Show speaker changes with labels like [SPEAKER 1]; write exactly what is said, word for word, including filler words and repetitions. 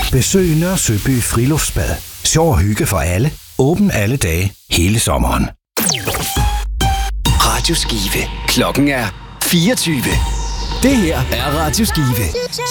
[SPEAKER 1] Besøg Nørre Søby Friluftsbad. Sjov og hygge for alle. Åben alle dage, hele sommeren.
[SPEAKER 2] Radio Skive. Klokken er fireogtyve. Det her er Radio Skive.